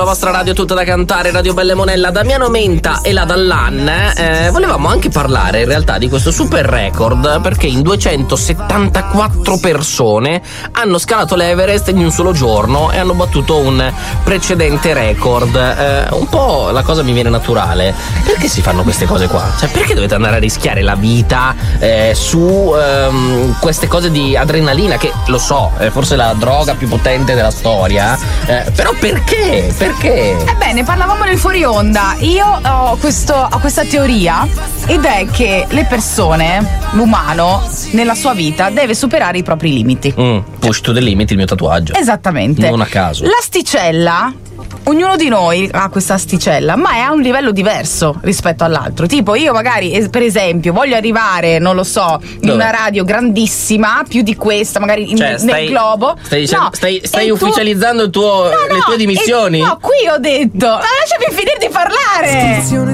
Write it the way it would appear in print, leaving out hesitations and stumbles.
vostra radio tutta da cantare, Radio Belle Monella, Damiano Menta e la Dallan. Volevamo anche parlare in realtà di questo super record, perché in 274 persone hanno scalato l'Everest in un solo giorno e hanno battuto un precedente record. Un po' la cosa mi viene naturale. Perché si fanno queste cose qua? Cioè, perché dovete andare a rischiare la vita su queste cose di adrenalina, che lo so, è forse la droga più potente della storia, però perché? Ne parlavamo nel fuori onda. Io ho questa teoria, ed è che le persone, l'umano nella sua vita deve superare i propri limiti. Push to the limit, il mio tatuaggio. Esattamente. Non a caso. L'asticella, ognuno di noi ha questa asticella, ma è a un livello diverso rispetto all'altro. Tipo, io magari, per esempio, voglio arrivare, non lo so, in una radio grandissima, più di questa, magari nel globo. Stai ufficializzando le tue dimissioni? No, qui ho detto, lasciami finire di parlare.